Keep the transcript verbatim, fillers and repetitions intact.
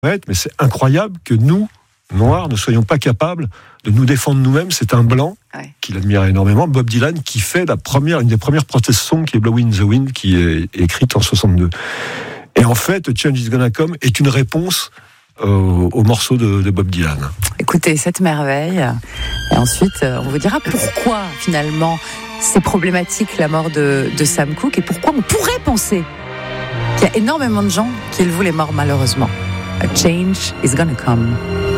Mais c'est incroyable que nous, Noirs, ne soyons pas capables de nous défendre nous-mêmes. C'est un blanc ouais. qu'il admire énormément, Bob Dylan, qui fait la première, une des premières protest songs qui est Blowin' in the Wind, qui est écrite en soixante-deux. Et en fait, Change is Gonna Come est une réponse euh, au morceau de, de Bob Dylan. Écoutez, cette merveille. Et ensuite, on vous dira pourquoi, finalement, c'est problématique la mort de, de Sam Cooke et pourquoi on pourrait penser qu'il y a énormément de gens qui le voulaient mort, malheureusement. A change is gonna come.